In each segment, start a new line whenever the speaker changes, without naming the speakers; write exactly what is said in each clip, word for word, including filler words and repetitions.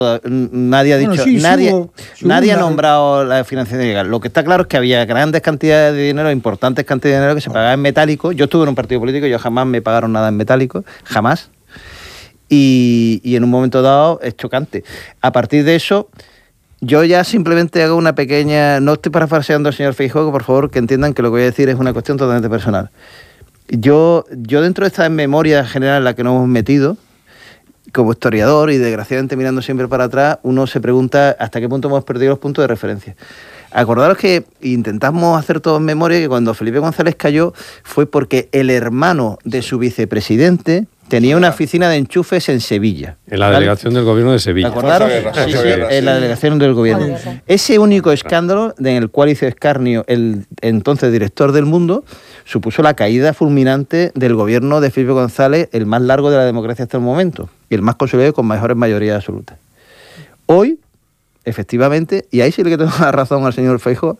Nadie ha dicho, bueno, sí, nadie, subo, subo nadie ha nombrado la financiación ilegal. Lo que está claro es que había grandes cantidades de dinero, importantes cantidades de dinero que se pagaba en metálico. Yo estuve en un partido político, yo jamás me pagaron nada en metálico, jamás. Y, y en un momento dado es chocante. A partir de eso, yo ya simplemente hago una pequeña... No estoy parafraseando al señor Feijóo, por favor, que entiendan que lo que voy a decir es una cuestión totalmente personal. Yo, yo dentro de esta memoria general en la que nos hemos metido, como historiador y desgraciadamente mirando siempre para atrás, uno se pregunta hasta qué punto hemos perdido los puntos de referencia. Acordaros que intentamos hacer todo en memoria que cuando Felipe González cayó fue porque el hermano de su vicepresidente tenía una oficina de enchufes en Sevilla.
En la delegación ¿vale? del gobierno de Sevilla.
¿Acordaros? Sí, sí, en la delegación del gobierno. Ese único escándalo en el cual hizo escarnio el entonces director del Mundo supuso la caída fulminante del gobierno de Felipe González, el más largo de la democracia hasta el momento y el más consolidado con mejores mayorías absolutas. Hoy, efectivamente, y ahí sí le tengo la razón al señor Feijóo,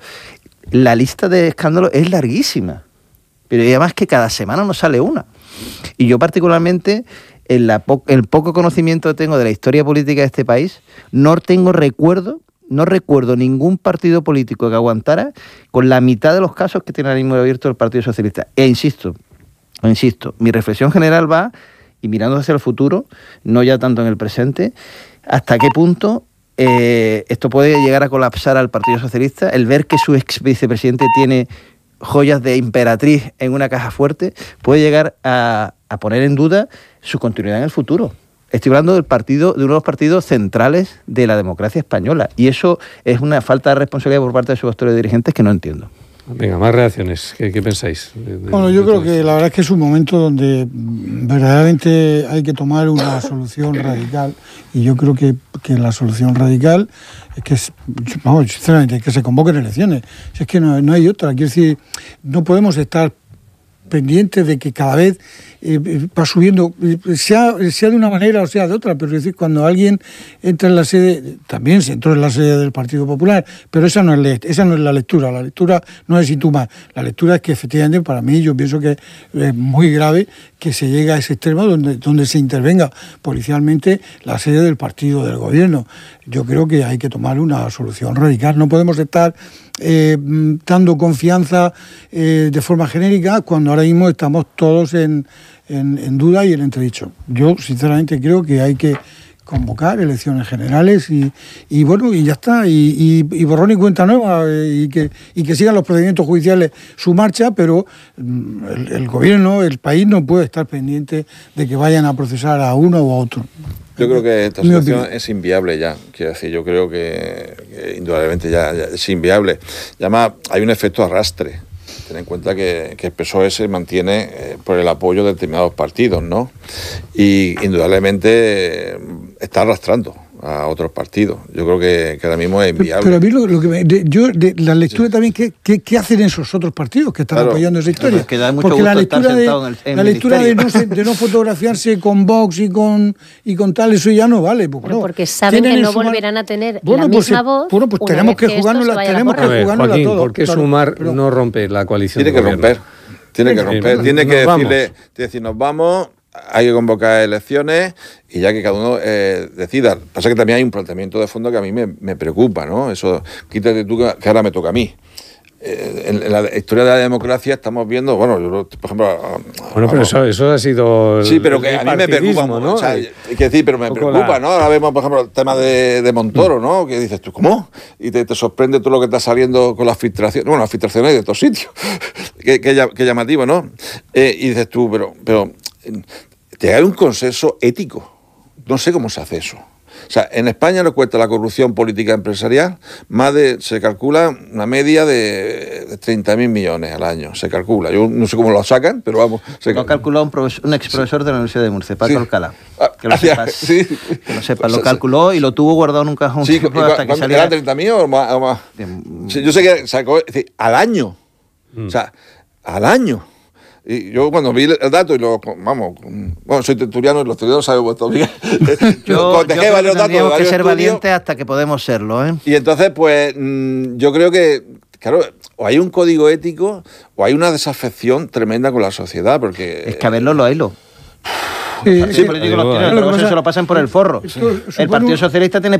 la lista de escándalos es larguísima. Pero además que cada semana nos sale una. Y yo particularmente, en la po- el poco conocimiento que tengo de la historia política de este país, no tengo recuerdo, no recuerdo ningún partido político que aguantara con la mitad de los casos que tiene ahora mismo abierto el Partido Socialista. E insisto, insisto, mi reflexión general va, y mirando hacia el futuro, no ya tanto en el presente, hasta qué punto eh, esto puede llegar a colapsar al Partido Socialista, el ver que su ex vicepresidente tiene joyas de emperatriz en una caja fuerte, puede llegar a, a poner en duda su continuidad en el futuro. Estoy hablando del partido, de uno de los partidos centrales de la democracia española, y eso es una falta de responsabilidad por parte de sus actores dirigentes que no entiendo.
Venga, más reacciones. ¿Qué, qué pensáis? De, de,
bueno, yo creo que la verdad es que es un momento donde verdaderamente hay que tomar una solución radical, y yo creo que, que la solución radical es que, vamos, sinceramente, que se convoquen elecciones. Si es que no, no hay otra. Quiero decir, no podemos estar pendientes de que cada vez eh, va subiendo, sea, sea de una manera o sea de otra, pero es decir, cuando alguien entra en la sede, también se entró en la sede del Partido Popular, pero esa no es, esa no es la lectura, la lectura no es intumar, la lectura es que efectivamente para mí yo pienso que es muy grave que se llegue a ese extremo donde, donde se intervenga policialmente la sede del partido del gobierno. Yo creo que hay que tomar una solución radical, no podemos estar Eh, dando confianza eh, de forma genérica cuando ahora mismo estamos todos en, en, en duda y en entredicho. Yo sinceramente creo que hay que convocar elecciones generales y, y bueno, y ya está, y, y, y borrón y cuenta nueva, y que, y que sigan los procedimientos judiciales su marcha, pero el, el gobierno, el país no puede estar pendiente de que vayan a procesar a uno o a otro.
Yo creo que esta situación es inviable ya, quiero decir, yo creo que, que indudablemente ya, ya es inviable. Y además hay un efecto arrastre. Ten en cuenta que, que el P S O E se mantiene eh, por el apoyo de determinados partidos, ¿no? Y indudablemente eh, está arrastrando a otros partidos. Yo creo que, que ahora mismo es inviable.
Pero, pero a mí lo, lo que me, de, yo de la lectura sí. también, ¿qué, qué, ¿qué hacen esos otros partidos que están claro. apoyando esa historia?
Que da mucho
Porque la
gusto
lectura, de,
en el, en
la lectura de, no, de no fotografiarse con Vox y con y con tal, eso ya no vale. Pues,
pero
no.
porque saben que no volverán a tener
bueno,
la
pues,
misma voz.
Bueno, pues tenemos que jugárnosla, tenemos que jugárnosla
Joaquín,
todo.
¿por qué
claro,
Sumar
pero,
no rompe la coalición?
Tiene que romper. Tiene que romper.
Sí,
tiene que decirle,
vamos.
decir, nos vamos. Hay que convocar elecciones y ya que cada uno eh, decida. Pasa que también hay un planteamiento de fondo que a mí me, me preocupa, ¿no? Eso, quítate tú que ahora me toca a mí. Eh, en, en la historia de la democracia estamos viendo, bueno, yo, por ejemplo...
Bueno, pero eso, eso ha sido...
Sí, pero que a mí me preocupa, ¿no? O sea, hay que decir, pero me preocupa, la... ¿no? Ahora vemos, por ejemplo, el tema de, de Montoro, ¿no? Que dices tú, ¿cómo? Y te, te sorprende todo lo que está saliendo con las filtraciones, bueno, las filtraciones de todos sitios, que, que, que llamativo, ¿no? Eh, y dices tú, pero... pero te hay un consenso ético. No sé cómo se hace eso. O sea, en España nos cuesta la corrupción política empresarial, más de, se calcula una media de, de treinta mil millones al año, se calcula. Yo no sé cómo lo sacan, pero vamos. Se
lo calculó un, profesor, un ex profesor sí. de la Universidad de Murcia, Paco sí. Alcalá. Que lo
ah,
sepas.
Sí.
Que lo sepas, lo calculó y lo tuvo guardado en un cajón.
Sí,
hasta que salía.
¿Era treinta mil o más? O más? Sí, yo sé que sacó, es decir, al año. Mm. O sea, al año. Y yo cuando vi el dato y lo, vamos, bueno, soy tertuliano y los tertulianos saben todavía.
yo, yo creo que tendríamos que ser valientes hasta que podemos serlo, ¿eh?
Y entonces, pues, mmm, yo creo que, claro, o hay un código ético o hay una desafección tremenda con la sociedad, porque...
Es que a verlo lo haylo. Sí, sí, políticos los tienen, pero eso se lo pasan por el forro. El Partido Socialista tiene